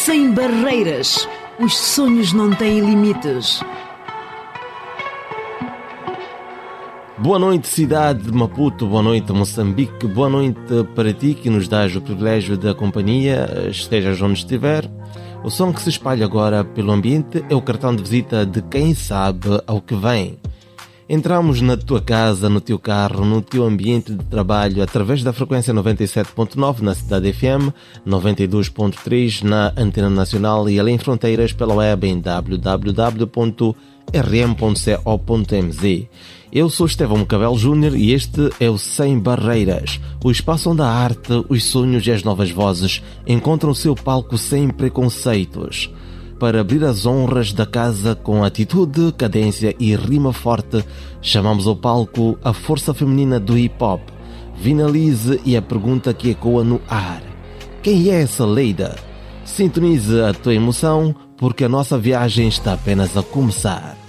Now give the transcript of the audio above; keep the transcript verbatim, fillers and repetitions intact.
Sem barreiras, os sonhos não têm limites. Boa noite, cidade de Maputo, boa noite, Moçambique, boa noite para ti que nos dás o privilégio da companhia, estejas onde estiver. O som que se espalha agora pelo ambiente é o cartão de visita de quem sabe ao que vem. Entramos na tua casa, no teu carro, no teu ambiente de trabalho através da frequência noventa e sete ponto nove na Cidade F M, noventa e dois ponto três na Antena Nacional e além fronteiras pela web em w w w ponto r m ponto co ponto m z. Eu sou Estevão Cabelo Júnior e este é o Sem Barreiras, o espaço onde a arte, os sonhos e as novas vozes encontram o seu palco sem preconceitos. Para abrir as honras da casa com atitude, cadência e rima forte, chamamos ao palco a força feminina do hip-hop. Vinalize e a pergunta que ecoa no ar. Quem é essa Leida? Sintonize a tua emoção, porque a nossa viagem está apenas a começar.